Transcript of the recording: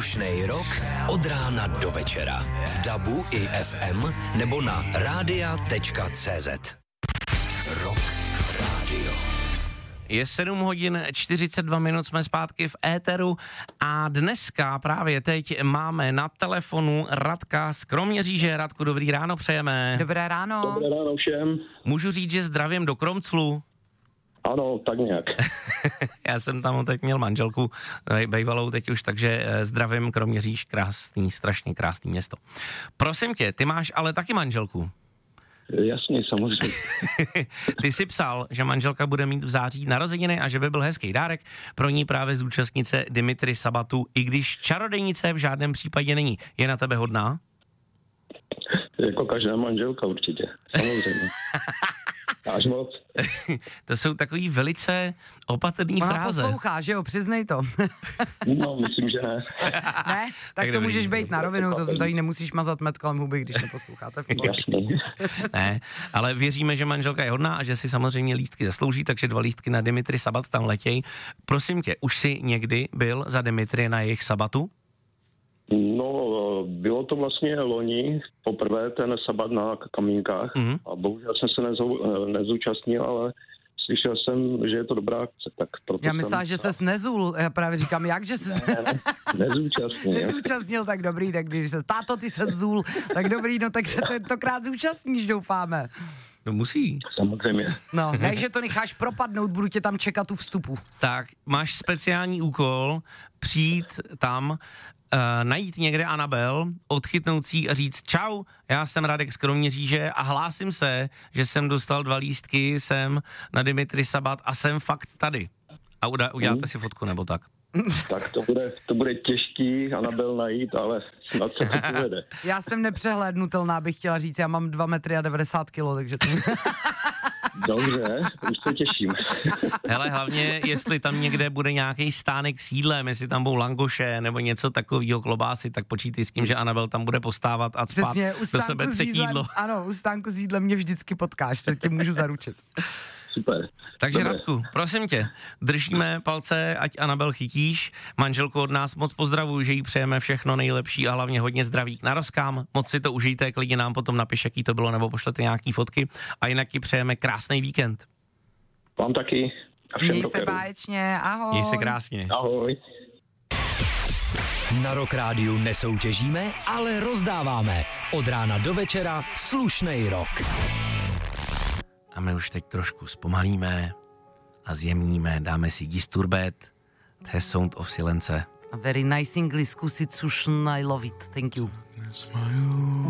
Slušnej rok od rána do večera. V DABu i FM nebo na radia.cz. Rock Radio. Je 7 hodin 42 minut, jsme zpátky v éteru a dneska právě teď máme na telefonu Radka z Kroměříže. Radku, dobrý ráno přejeme. Dobré ráno. Dobré ráno všem. Můžu říct, že zdravím do Kromclu? Ano, tak nějak. Já jsem tam teď měl manželku bejvalou teď už, takže zdravím Kroměříž, krásný, strašně krásný město. Prosím tě, ty máš ale taky manželku. Jasně, samozřejmě. Ty jsi psal, že manželka bude mít v září narozeniny a že by byl hezký dárek pro ní právě z účastnice Dimitri Sabatu, i když čarodějnice v žádném případě není. Je na tebe hodná? Jako každá manželka určitě, samozřejmě. Až moc. To jsou takový velice opatrný fráze. Ona poslouchá, že jo, přiznej to. No, myslím, že ne. Ne? Tak to dobrý. můžeš být na rovinu, to tady nemusíš mazat med kolem huby, když neposloucháte. Jasně. Ne, ale věříme, že manželka je hodná a že si samozřejmě lístky zaslouží, takže 2 lístky na Dimitri Sabat tam letěj. Prosím tě, už jsi někdy byl za Dimitri na jejich sabatu? No, bylo to vlastně loni, poprvé ten sabat na Kamínkách a bohužel jsem se nezúčastnil, ale slyšel jsem, že je to dobrá akce, tak proto Já myslím, že ses nezul, já právě říkám, jak, že ses nezúčastnil, tak dobrý, tak když se, táto, ty se zul, tak dobrý, no tak se tentokrát zúčastníš, doufáme. No musí. Samozřejmě. No, ne, že to necháš propadnout, budu tě tam čekat u vstupu. Tak, máš speciální úkol přijít tam, najít někde Anabel, odchytnout jí a říct čau, já jsem Radek z Kroměříže a hlásím se, že jsem dostal 2 lístky, jsem na Dimitri Sabat a jsem fakt tady. A uděláte si fotku nebo tak? Tak to bude těžký Anabel najít, ale snad se to povede. Já jsem nepřehlédnutelná, bych chtěla říct, já mám 2 metry a 90 kilo, takže to... Dobře, už se těším. Hele, hlavně, jestli tam někde bude nějaký stánek s jídlem, jestli tam budou langoše nebo něco takového, klobásy, tak počítej s tím, že Anabel tam bude postávat a spát do sebe třetí jídlo. Ano, u stánku s jídlem mě vždycky potkáš, to ti můžu zaručit. Super. Takže Dobré. Radku, prosím tě, držíme palce, ať Anabel chytíš. Manželku od nás moc pozdravuju, že jí přejeme všechno nejlepší a hlavně hodně zdraví k narozkám. Moc si to užijte, klidně nám potom napiš, jaký to bylo, nebo pošlete nějaký fotky. A jinak ti přejeme krásný víkend. Vám taky. A všem Měj se rockerům. báječně, ahoj. Měj se krásně. Ahoj. Na Rock Rádiu nesoutěžíme, ale rozdáváme. Od rána do večera slušnej rok. A my už teď trošku zpomalíme a zjemníme, dáme si Disturbed, The Sound of Silence. A very nice English, zkusit sušn, I love it, thank you.